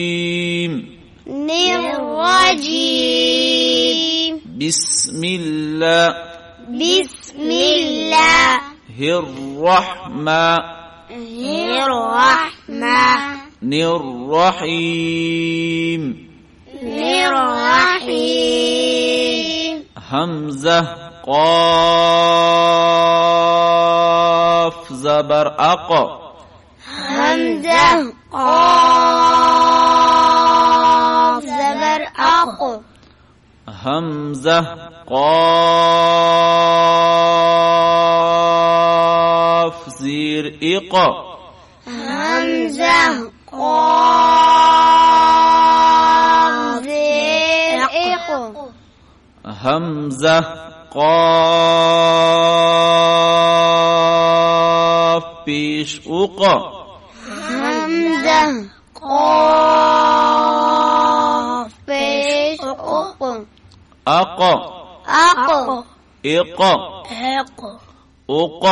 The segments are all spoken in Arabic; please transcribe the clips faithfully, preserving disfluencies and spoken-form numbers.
الرجيم بسم الله بسم الله الرحمن الرحمن الرحيم الرحيم همزة قاف زبر أق همزة قاف زبر أق همزة قاف زير إق همزة قاف زير إق همزة قاف پیش أق همزة قاف پیش أق أق أق إق أق أق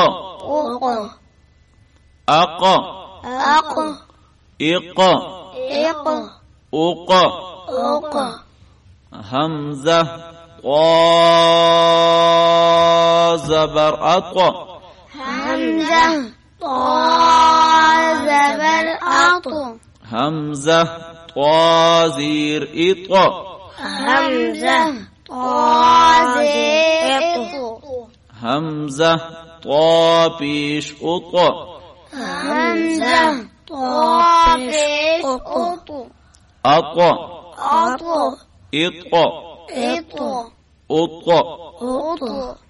أق أق أق إق إق أق أق همزة طا زبر أط همزة طا زبر أط همزة طا زير إط همزة طا زير إط همزة طا بيش أط همزة طا بيش أط أط أط إط إط أط أط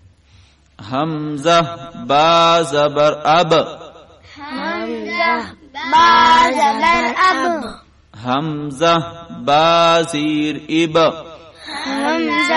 همزة با زبر أب همزة با زبر أب همزة با زير إب همزة